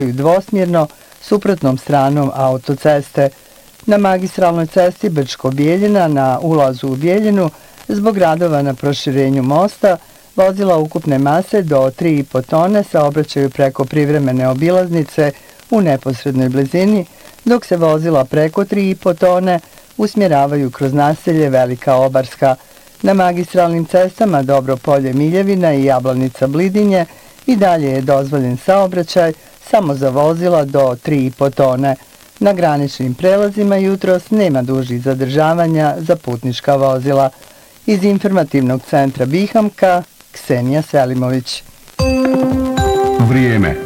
dvosmjerno suprotnom stranom autoceste. Na magistralnoj cesti Brčko-Bijeljina na ulazu u Bijeljinu zbog radova na proširenju mosta vozila ukupne mase do 3,5 tone saobraćaju preko privremene obilaznice u neposrednoj blizini, dok se vozila preko 3,5 tone usmjeravaju kroz naselje Velika Obarska. Na magistralnim cestama Dobropolje-Miljevina i Jablanica-Blidinje i dalje je dozvoljen saobraćaj samo za vozila do 3,5 tone. Na graničnim prelazima jutros nema dužih zadržavanja za putnička vozila. Iz informativnog centra Bihamka, Ksenija Selimović. Vrijeme.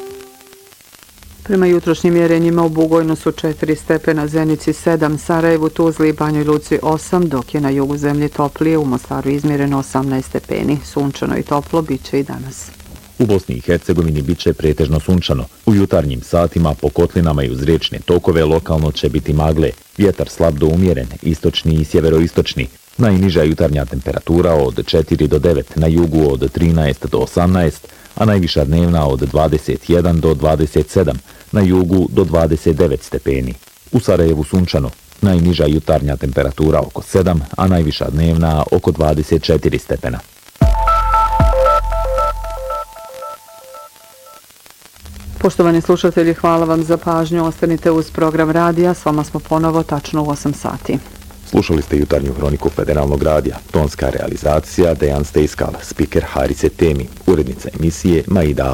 Prema jutrošnjim mjerenjima u Bugojnu su 4 stepena, Zenici 7, Sarajevu, Tuzli i Banjoj Luci 8, dok je na jugu zemlje toplije, u Mostaru izmjereno 18 stepeni. Sunčano i toplo bit će i danas. U Bosni i Hercegovini bit će pretežno sunčano. U jutarnjim satima po kotlinama i uz riječne tokove lokalno će biti magle. Vjetar slab do umjeren, istočni i sjeveroistočni. Najniža jutarnja temperatura od 4 do 9, na jugu od 13 do 18, a najviša dnevna od 21 do 27, na jugu do 29 stepeni. U Sarajevu sunčano, najniža jutarnja temperatura oko 7, a najviša dnevna oko 24 stepena. Poštovani slušatelji, hvala vam za pažnju. Ostanite uz program radija. S vama smo ponovo tačno u 8 sati. Slušali ste jutarnju hroniku Federalnog radija. Tonska realizacija Dejan Stejskal, spiker Harice Temi, urednica emisije Maida